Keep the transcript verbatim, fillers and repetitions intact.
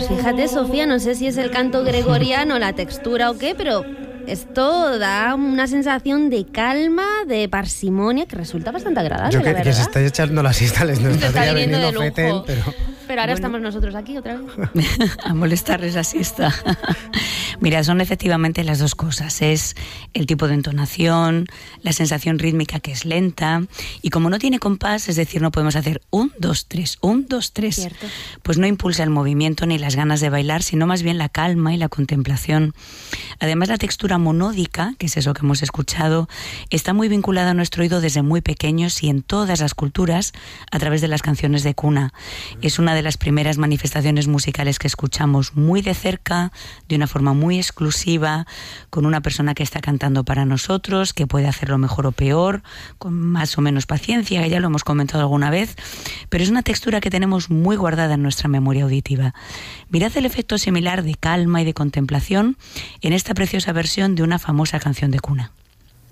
fíjate, Sofía, no sé si es el canto gregoriano, la textura o qué, pero esto da una sensación de calma, de parsimonia, que resulta bastante agradable, Yo que, la verdad. que se está echando la siesta, les no Se está estaría viniendo de viniendo lujo. Feten, pero... Pero ahora Bueno. estamos nosotros aquí otra vez. A molestarles la siesta. Mira, son efectivamente las dos cosas. Es el tipo de entonación, la sensación rítmica que es lenta, y como no tiene compás, es decir, no podemos hacer un, dos, tres, un, dos, tres, Cierto. pues no impulsa el movimiento ni las ganas de bailar, sino más bien la calma y la contemplación. Además, la textura monódica, que es eso que hemos escuchado, está muy vinculada a nuestro oído desde muy pequeños y en todas las culturas a través de las canciones de cuna. Es una de las primeras manifestaciones musicales que escuchamos muy de cerca, de una forma muy exclusiva, con una persona que está cantando para nosotros, que puede hacerlo mejor o peor, con más o menos paciencia, ya lo hemos comentado alguna vez, pero es una textura que tenemos muy guardada en nuestra memoria auditiva. Mirad el efecto similar de calma y de contemplación en esta preciosa versión de una famosa canción de cuna.